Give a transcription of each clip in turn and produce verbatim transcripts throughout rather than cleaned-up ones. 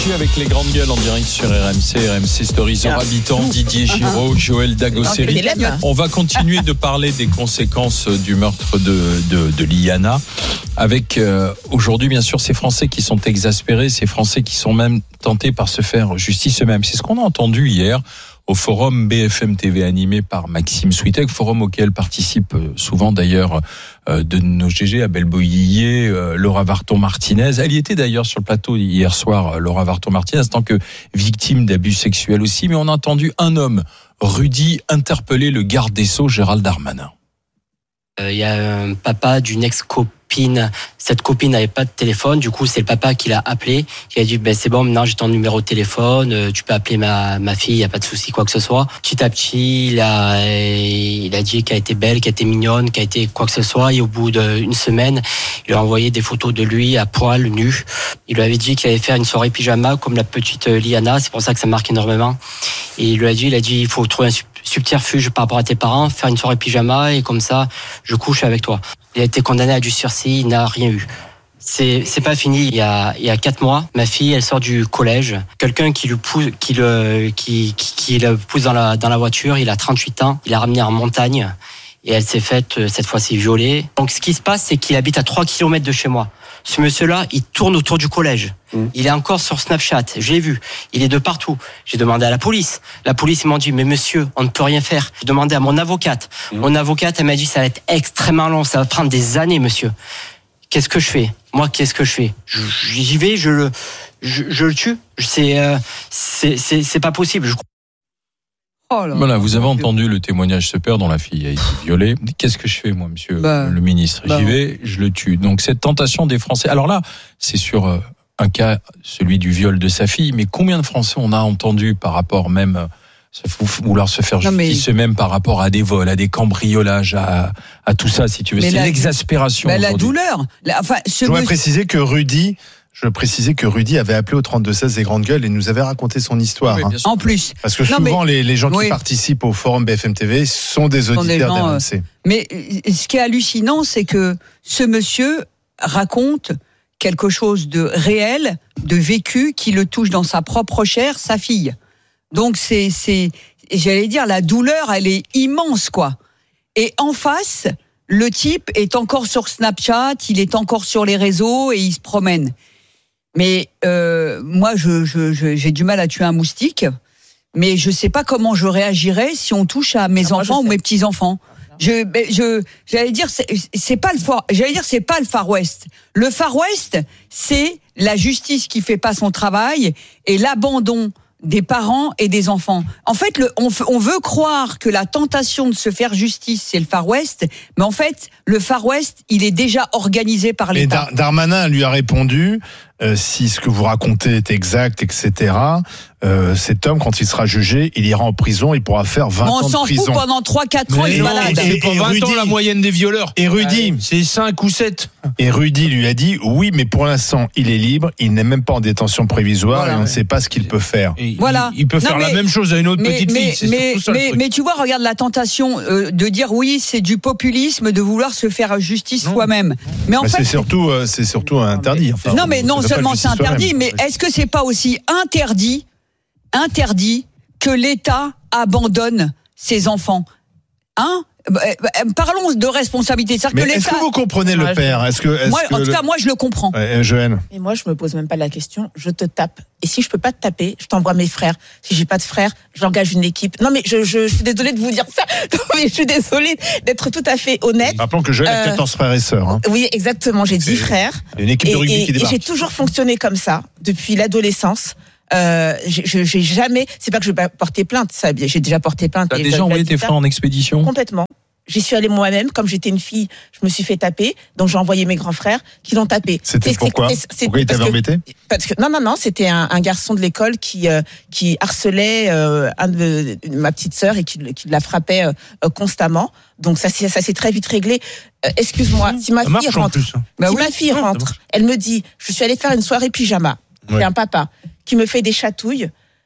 Avec les grandes gueules en direct sur R M C, R M C Stories, Zora Habitant, Didier Giraud, Joël Dagosseri. On va continuer de parler des conséquences du meurtre de, de, de Liana. Avec euh, aujourd'hui, bien sûr, ces Français qui sont exaspérés, ces Français qui sont même tentés par se faire justice eux-mêmes. C'est ce qu'on a entendu hier au forum B F M T V animé par Maxime Switek, forum auquel participent souvent d'ailleurs euh, de nos G G, Abel Boillier, euh, Laura Varton-Martinez. Elle y était d'ailleurs sur le plateau hier soir, Laura Varton-Martinez, en tant que victime d'abus sexuels aussi. Mais on a entendu un homme, Rudy, interpeller le garde des Sceaux, Gérald Darmanin. Il euh, y a un papa d'une ex-copine. Cette copine n'avait pas de téléphone. Du coup, c'est le papa qui l'a appelé. Qui a dit, ben, c'est bon, maintenant j'ai ton numéro de téléphone. Euh, tu peux appeler ma, ma fille, il n'y a pas de souci, quoi que ce soit. Petit à petit, il a, il a dit qu'elle était belle, qu'elle était mignonne, qu'elle était quoi que ce soit. Et au bout d'une semaine, il lui a envoyé des photos de lui à poil, nu. Il lui avait dit qu'il allait faire une soirée pyjama comme la petite Liana. C'est pour ça que ça marque énormément. Et il lui a dit, il a dit, il faut trouver un subterfuge par rapport à tes parents, faire une soirée pyjama et comme ça, je couche avec toi. Il a été condamné à du sursis, il n'a rien eu. C'est, c'est pas fini. Il y a, il y a quatre mois, ma fille, elle sort du collège. Quelqu'un qui le pousse, qui le, qui, qui, qui le pousse dans la, dans la voiture. Il a trente-huit ans. Il l'a ramené en montagne et elle s'est faite, cette fois-ci, violer. Donc, ce qui se passe, c'est qu'il habite à trois kilomètres de chez moi. Ce monsieur-là, il tourne autour du collège. Mmh. Il est encore sur Snapchat. Je l'ai vu. Il est de partout. J'ai demandé à la police. La police, ils m'ont dit, mais monsieur, on ne peut rien faire. J'ai demandé à mon avocate. Mmh. Mon avocate, elle m'a dit, ça va être extrêmement long. Ça va prendre des années, monsieur. Qu'est-ce que je fais? Moi, qu'est-ce que je fais? je, J'y vais, je le, je, je le tue. C'est, euh, c'est, c'est, c'est pas possible. Je... Oh là, voilà, vous avez entendu le témoignage de ce père dont la fille a été violée. Qu'est-ce que je fais, moi, monsieur bah, le ministre? Bah, J'y vais, je le tue. Donc, cette tentation des Français. Alors là, c'est sur un cas, celui du viol de sa fille, mais combien de Français on a entendu par rapport même, vouloir se faire justice mais... eux-mêmes par rapport à des vols, à des cambriolages, à, à tout ça, si tu veux. Mais c'est la, l'exaspération. Mais la douleur. La, enfin, ce je voudrais préciser que Rudy. Je précisais que Rudy avait appelé au trente-deux seize des grandes gueules et nous avait raconté son histoire. Oui, hein. En plus. Parce que souvent, non, mais, les, les gens qui oui. participent au forum B F M T V sont des auditeurs d'R M C. Euh, mais ce qui est hallucinant, c'est que ce monsieur raconte quelque chose de réel, de vécu, qui le touche dans sa propre chair, sa fille. Donc, c'est, c'est, j'allais dire, la douleur, elle est immense, quoi. Et en face, le type est encore sur Snapchat, il est encore sur les réseaux et il se promène. Mais euh, moi, je, je, je, j'ai du mal à tuer un moustique, mais je sais pas comment je réagirais si on touche à mes ah, enfants ou mes petits enfants. Je, je, j'allais dire, c'est, c'est pas le far, j'allais dire, c'est pas le Far West. Le Far West, c'est la justice qui fait pas son travail et l'abandon des parents et des enfants. En fait, le, on, on veut croire que la tentation de se faire justice, c'est le Far West, mais en fait, le Far West, il est déjà organisé par l'État. Et Darmanin lui a répondu, euh, si ce que vous racontez est exact, et cetera, euh, cet homme, quand il sera jugé, il ira en prison, il pourra faire vingt ans de prison. On s'en fout pendant trois quatre ans, il est malade. C'est pas vingt Rudy, ans la moyenne des violeurs. Et Rudy, ouais, c'est cinq ou sept. Et Rudy lui a dit, oui, mais pour l'instant, il est libre, il n'est même pas en détention provisoire, voilà, et on ouais. ne sait pas ce qu'il peut faire. Et voilà. Il, il peut faire non, mais, la même chose à une autre mais, petite mais, fille, c'est mais, surtout ça, mais, mais tu vois, regarde la tentation euh, de dire oui, c'est du populisme de vouloir se faire justice non. soi-même. Mais en bah, fait, c'est surtout, euh, c'est surtout interdit. Enfin, non, mais non seulement c'est interdit, mais est-ce que c'est pas aussi interdit, interdit que l'État abandonne ses enfants, hein? Parlons de responsabilité. Mais que est-ce que vous comprenez le père? Est-ce que, est-ce moi, que en tout le... cas, moi, je le comprends. Ouais, Joël. Et moi, je me pose même pas la question. Je te tape. Et si je peux pas te taper, je t'envoie mes frères. Si j'ai pas de frères, j'engage une équipe. Non, mais je, je, je suis désolée de vous dire ça. Non, mais je suis désolée d'être tout à fait honnête. Rappelons que Joël a quatorze euh, frères et sœurs. Hein. Oui, exactement. J'ai dix frères. Une équipe et, de rugby et, qui débarque. Et j'ai toujours fonctionné comme ça depuis l'adolescence. Euh, j'ai, j'ai jamais. C'est pas que je vais porter plainte. Ça, j'ai déjà porté plainte. T'as déjà envoyé tes frères en expédition? Complètement. J'y suis allée moi-même, comme j'étais une fille, je me suis fait taper, donc j'ai envoyé mes grands frères qui l'ont tapé. C'était pourquoi c'est, c'est, Pourquoi il t'avait embêté? Parce que non, non, non, c'était un, un garçon de l'école qui euh, qui harcelait euh, un de ma petite sœur et qui, qui la frappait euh, constamment. Donc ça, ça s'est très vite réglé. Euh, excuse-moi, si ma fille rentre, plus, hein. bah si oui, ma fille non, rentre, elle me dit, je suis allée faire une soirée pyjama. Ouais. J'ai un papa qui me fait des chatouilles.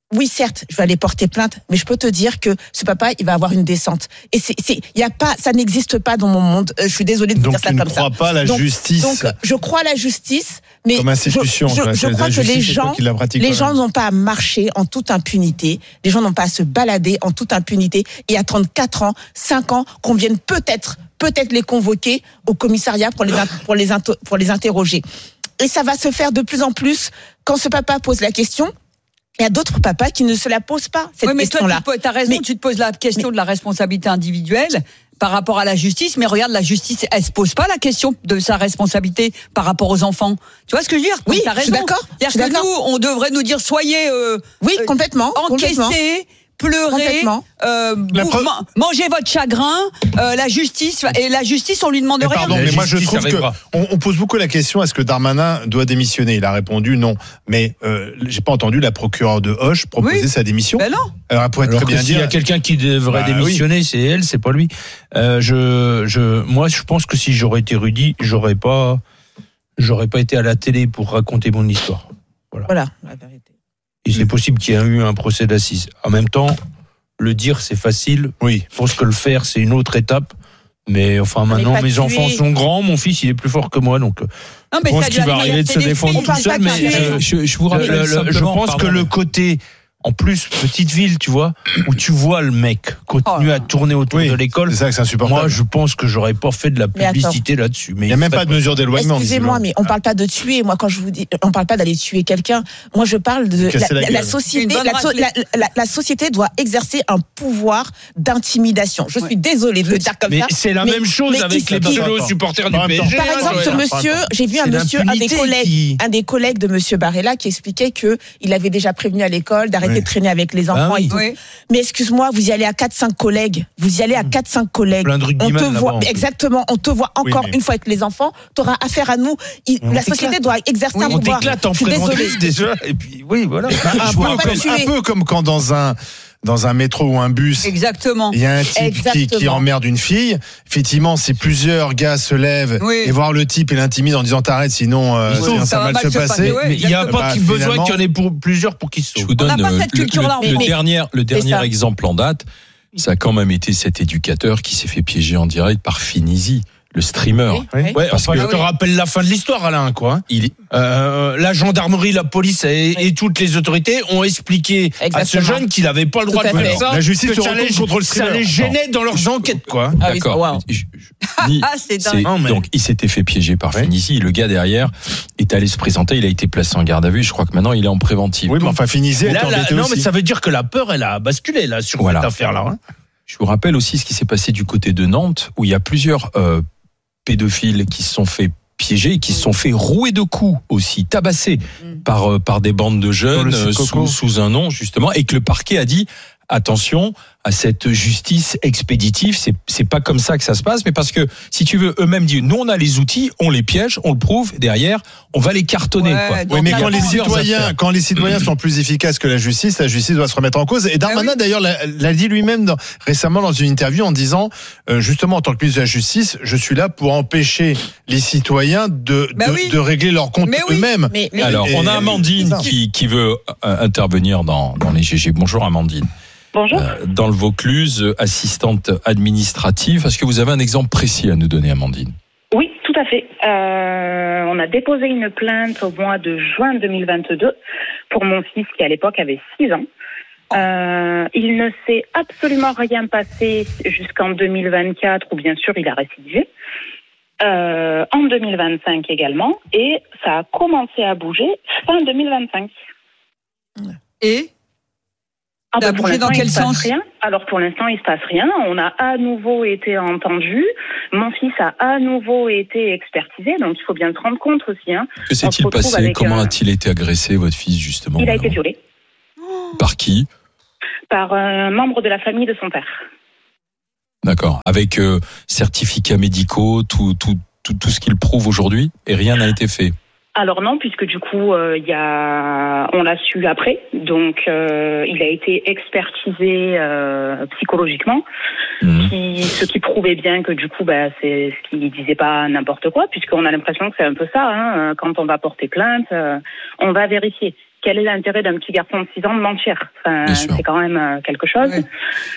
oui, certes, je vais aller porter plainte, mais je peux te dire que ce papa, il va avoir une descente. Et c'est, c'est, y a pas, ça n'existe pas dans mon monde. Je suis désolée de vous dire ça comme ça. Donc, tu ne crois pas la donc, justice. Donc, je crois à la justice, mais comme institution, je, je, je crois que les gens, les gens n'ont pas à marcher en toute impunité. Les gens n'ont pas à se balader en toute impunité et attendre quatre ans, cinq ans qu'on vienne peut-être, peut-être les convoquer au commissariat pour les, pour les, pour les interroger. Et ça va se faire de plus en plus quand ce papa pose la question. Il y a d'autres papas qui ne se la posent pas, cette oui, mais question-là. toi, tu as raison, mais, tu te poses la question mais, de la responsabilité individuelle par rapport à la justice, mais regarde, la justice, elle se pose pas la question de sa responsabilité par rapport aux enfants. Tu vois ce que je veux dire? Oui, t'as raison. Je suis d'accord. C'est-à-dire que d'accord. nous, on devrait nous dire, soyez euh, oui, complètement, encaissés, complètement. pleurer, euh, vous, ma, mangez votre chagrin, euh, la justice, et la justice, on lui demande mais rien. Pardon, mais, mais moi je trouve que on, on pose beaucoup la question, est-ce que Darmanin doit démissionner? Il a répondu non, mais euh, j'ai pas entendu la procureure de Hoche proposer oui. sa démission. Ben non. Alors elle pourrait Alors très bien s'il dire. Il y a quelqu'un qui devrait bah, démissionner, oui. c'est elle, c'est pas lui. Euh, je, je, moi, je pense que si j'aurais été Rudy, j'aurais pas, j'aurais pas été à la télé pour raconter mon histoire. Voilà. Voilà la vérité. Et c'est possible qu'il y ait eu un procès d'assises. En même temps, le dire, c'est facile. Oui. Je pense que le faire, c'est une autre étape. Mais enfin, maintenant, mes tuer. enfants sont grands. Mon fils, il est plus fort que moi. Donc, non, mais je pense qu'il va arriver de se défendre tout seul. Mais je, je, je vous rappelle, le, le, je pense pardon. que le côté... En plus, petite ville, tu vois, où tu vois le mec continuer oh à tourner autour oui, de l'école. C'est ça que c'est insupportable. Moi, je pense que j'aurais pas fait de la publicité là-dessus. Mais il n'y a même pas de mesure d'éloignement. Excusez-moi, mais on parle pas de tuer. Moi, quand je vous dis, on parle pas d'aller tuer quelqu'un. Moi, je parle de la, la, la société. La, so, la, la, la société doit exercer un pouvoir d'intimidation. Je suis désolée de le dire comme mais ça. Mais c'est la mais, même chose mais avec les pseudo-supporters du P S G. Par exemple, ce monsieur, j'ai vu un monsieur, un des collègues, un des collègues de monsieur Barella qui expliquait que il avait déjà prévenu à l'école d'arrêter de traîner avec les enfants. Ah oui. Oui. Mais excuse-moi, vous y allez à quatre cinq collègues. Vous y allez à quatre cinq collègues. Plein de on te voit, exactement, on te voit encore oui, mais... une fois avec les enfants. Tu auras affaire à nous. Il, la société doit exercer oui, un pouvoir. On t'éclate en préventif déjà. Et puis, oui, voilà. Un, peu comme, un peu comme quand dans un... dans un métro ou un bus, exactement. Il y a un type qui, qui emmerde une fille. Effectivement, si plusieurs gars se lèvent oui. et voir le type et l'intimident en disant t'arrêtes, sinon, euh, oui. sinon ça, ça va mal se passer. passer. Ouais, mais il n'y a pas bah, besoin qu'il y en ait pour plusieurs pour qu'ils se sauvent. Je vous donne On n'a pas euh, cette culture-là. Le, le, le dernier, le dernier exemple en date, ça a quand même été cet éducateur qui s'est fait piéger en direct par Finisi. Le streamer. Oui, oui. Ouais, parce enfin, que je te rappelle la fin de l'histoire, Alain, quoi. Il est... euh, la gendarmerie, la police et, oui. et toutes les autorités ont expliqué Exactement. à ce jeune qu'il n'avait pas le droit Tout de faire ça. La justice se retourne contre le streamer. Ça les gênait dans leurs enquêtes, quoi. Ah, D'accord. Wow. Je, je, ni, ah, c'est dingue. Non, mais... Donc, il s'était fait piéger par oui. Finisi. Le gars derrière est allé se présenter. Il a été placé en garde à vue. Je crois que maintenant, il est en préventive. Oui, mais enfin, Finisi est embêté Non, aussi. mais ça veut dire que la peur, elle a basculé, là, sur voilà. cette affaire-là. Hein. Je vous rappelle aussi ce qui s'est passé du côté de Nantes, où il y a plusieurs euh, pédophiles qui se sont fait piéger et qui se sont fait rouer de coups aussi, tabassés mmh. par, euh, par des bandes de jeunes euh, sous, sous un nom, justement, et que le parquet a dit attention à cette justice expéditive, c'est c'est pas comme ça que ça se passe, mais parce que si tu veux, eux-mêmes disent nous on a les outils, on les piège, on le prouve, derrière on va les cartonner. Ouais, quoi. Oui, mais quand les citoyens, quand les citoyens sont plus efficaces que la justice, la justice doit se remettre en cause. Et Darmanin ah oui. d'ailleurs l'a, l'a dit lui-même dans, récemment dans une interview en disant euh, justement en tant que ministre de la Justice, je suis là pour empêcher les citoyens de bah de, oui. de régler leurs comptes mais oui. eux-mêmes. Mais, mais Alors et, on a Amandine qui qui veut intervenir dans dans les G G. Bonjour Amandine. Bonjour. Euh, dans le Vaucluse, assistante administrative. Est-ce que vous avez un exemple précis à nous donner, Amandine ? Oui, tout à fait. Euh, on a déposé une plainte au mois de juin deux mille vingt-deux pour mon fils qui, à l'époque, avait six ans. Euh, il ne s'est absolument rien passé jusqu'en deux mille vingt-quatre, où bien sûr, il a récidivé. Euh, en deux mille vingt-cinq également. Et ça a commencé à bouger fin deux mille vingt-cinq. Et Ah bah pour dans quel sens rien. Alors pour l'instant il se passe rien. On a à nouveau été entendu. Mon fils a à nouveau été expertisé. Donc il faut bien se rendre compte aussi. Hein. Que s'est-il passé ? Comment un... a-t-il été agressé, votre fils, justement ? Il a été violé. Par qui ? Par un membre de la famille de son père. D'accord. Avec euh, certificats médicaux, tout, tout, tout, tout ce qu'il prouve aujourd'hui, et rien n'a été fait. Alors non, puisque du coup, euh, y a, on l'a su après. Donc, euh, il a été expertisé euh, psychologiquement, mmh. qui, ce qui prouvait bien que du coup, bah, c'est ce qu'il disait pas n'importe quoi, puisqu'on a l'impression que c'est un peu ça. Hein, quand on va porter plainte, euh, on va vérifier. quel est l'intérêt d'un petit garçon de six ans de mentir? Enfin, c'est quand même quelque chose. Oui.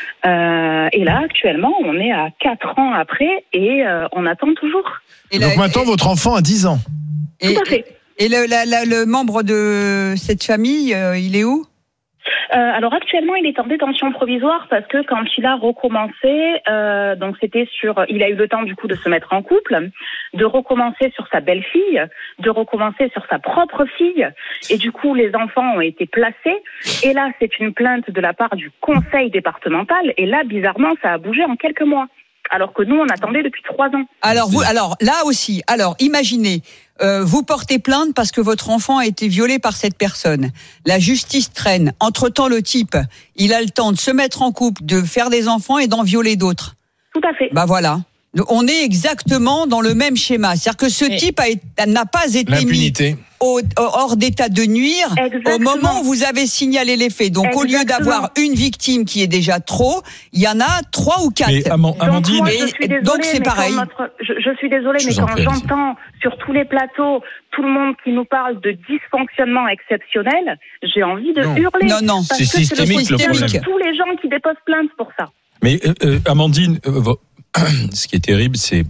Euh, et là, actuellement, on est à quatre ans après et euh, on attend toujours. Et donc là, maintenant, et... votre enfant a dix ans. Et, Tout à fait. Et le, la, la, le membre de cette famille, euh, il est où? Euh, alors actuellement, il est en détention provisoire parce que quand il a recommencé, euh, donc c'était sur, il a eu le temps du coup de se mettre en couple, de recommencer sur sa belle-fille, de recommencer sur sa propre fille, et du coup les enfants ont été placés. Et là, c'est une plainte de la part du conseil départemental. Et là, bizarrement, ça a bougé en quelques mois. Alors que nous, on attendait depuis trois ans. Alors, vous, alors là aussi, alors imaginez, euh, vous portez plainte parce que votre enfant a été violé par cette personne. La justice traîne. Entre-temps, le type, il a le temps de se mettre en couple, de faire des enfants et d'en violer d'autres. Tout à fait. Bah voilà. On est exactement dans le même schéma. C'est-à-dire que ce et type a, n'a pas été mis au, hors d'état de nuire Exactement. Au moment où vous avez signalé les faits. Donc, Exactement. Au lieu d'avoir une victime qui est déjà trop, il y en a trois ou quatre. Mais Amandine, donc, moi, je suis désolée, donc c'est pareil. Notre, je, je suis désolée, je mais quand prie, j'entends sur tous les plateaux tout le monde qui nous parle de dysfonctionnement exceptionnel, j'ai envie de non. hurler. Non, non, parce c'est que systémique c'est le, le problème. de tous les gens qui déposent plainte pour ça. Mais euh, euh, Amandine, euh, ce qui est terrible, c'est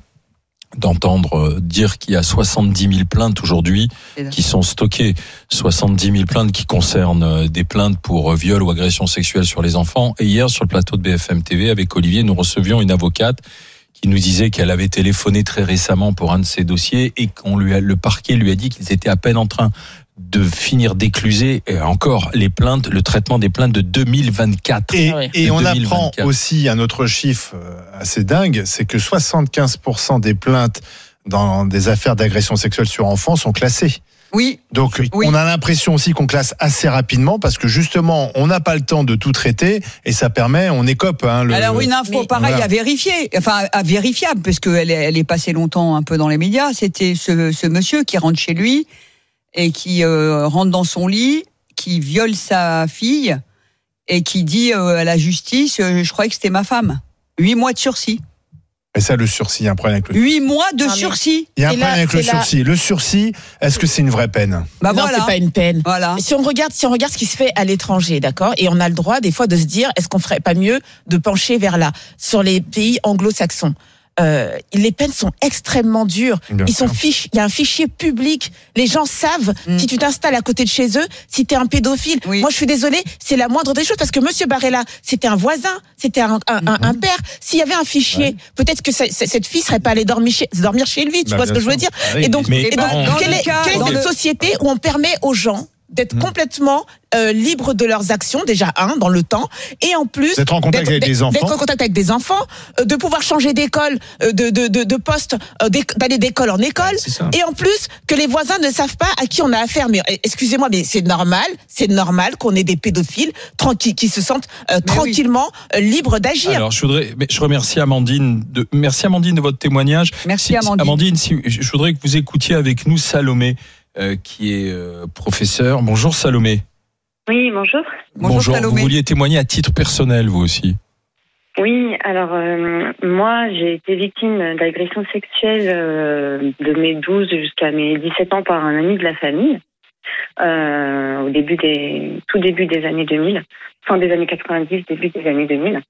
d'entendre dire qu'il y a soixante-dix mille plaintes aujourd'hui qui sont stockées. soixante-dix mille plaintes qui concernent des plaintes pour viol ou agression sexuelle sur les enfants. Et hier, sur le plateau de B F M T V, avec Olivier, nous recevions une avocate qui nous disait qu'elle avait téléphoné très récemment pour un de ses dossiers et qu'on lui a, le parquet lui a dit qu'ils étaient à peine en train de finir d'écluser et encore les plaintes, le traitement des plaintes de deux mille vingt-quatre. Et, et on apprend aussi un autre chiffre assez dingue, c'est que soixante-quinze pour cent des plaintes dans des affaires d'agression sexuelle sur enfants sont classées. Oui. Donc oui. on a l'impression aussi qu'on classe assez rapidement parce que justement on n'a pas le temps de tout traiter et ça permet, on écope. Hein, le, Alors une info mais, pareille voilà. à vérifier, enfin à vérifiable parce qu'elle est, elle est passée longtemps un peu dans les médias. C'était ce, ce monsieur qui rentre chez lui et qui euh, rentre dans son lit, qui viole sa fille et qui dit euh, à la justice, euh, je croyais que c'était ma femme. Huit mois de sursis. Et ça, le sursis, il y a un problème avec le Huit mois de non, sursis. Il y a un problème là, avec le sursis. La... Le sursis, est-ce que c'est une vraie peine? Bah non, voilà. C'est pas une peine. Voilà. Si on regarde, si on regarde ce qui se fait à l'étranger, d'accord, et on a le droit des fois de se dire, est-ce qu'on ferait pas mieux de pencher vers là, sur les pays anglo-saxons? Euh, les peines sont extrêmement dures. Bien Ils sûr. sont fiches. Il y a un fichier public. Les gens savent mm. si tu t'installes à côté de chez eux, si t'es un pédophile. Oui. Moi, je suis désolée, c'est la moindre des choses parce que Monsieur Barella, c'était un voisin, c'était un, un, un, un père. S'il y avait un fichier, ouais. peut-être que c- cette fille serait pas allée dormir chez, dormir chez lui. Tu bah, vois ce que sûr. je veux dire? Ah oui, et donc, et donc quelle est, quelle est cette le... société où on permet aux gens d'être mmh. complètement euh, libres de leurs actions, déjà un, dans le temps, et en plus d'être en contact avec des enfants, d'être en contact avec des enfants, euh, de pouvoir changer d'école, euh, de, de, de, de poste, euh, d'aller d'école en école, ouais, et en plus que les voisins ne savent pas à qui on a affaire. Mais excusez-moi, mais c'est normal, c'est normal qu'on ait des pédophiles tranquilles qui se sentent euh, tranquillement oui. euh, libres d'agir. Alors je voudrais, mais je remercie Amandine, de, merci Amandine de votre témoignage. Merci Amandine. Amandine, si, je voudrais que vous écoutiez avec nous Salomé. Euh, qui est euh, professeur. Bonjour Salomé. Oui, bonjour. Bonjour, bonjour Salomé. Vous vouliez témoigner à titre personnel, vous aussi? Oui, alors euh, moi j'ai été victime d'agression sexuelle euh, de mes douze jusqu'à mes dix-sept ans par un ami de la famille, euh, au début des, tout début des années deux mille, fin des années quatre-vingt-dix, début des années deux mille.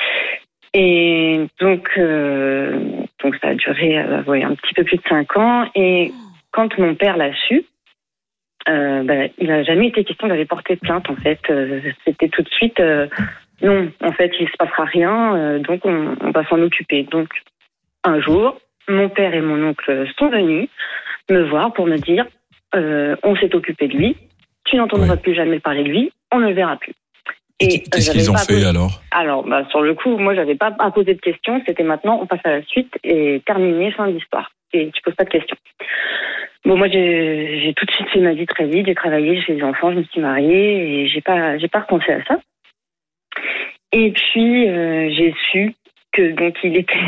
Et donc, euh, donc ça a duré euh, ouais, un petit peu plus de cinq ans et quand mon père l'a su, euh, ben, il n'a jamais été question d'aller porter plainte, en fait. Euh, c'était tout de suite, euh, non, en fait, il ne se passera rien, euh, donc on, on va s'en occuper. Donc, un jour, mon père et mon oncle sont venus me voir pour me dire, euh, on s'est occupé de lui, tu n'entendras oui. plus jamais parler de lui, on ne le verra plus. Et qu'est-ce qu'ils ont fait posé... alors? Alors, bah, sur le coup, moi, j'avais pas à poser de questions. C'était maintenant, on passe à la suite et terminé, fin d'histoire. Et tu poses pas de questions. Bon, moi, j'ai, j'ai tout de suite fait ma vie très vite. J'ai travaillé, j'ai fait des enfants, je me suis mariée et j'ai pas, j'ai pas repensé à ça. Et puis, euh, j'ai su que donc il était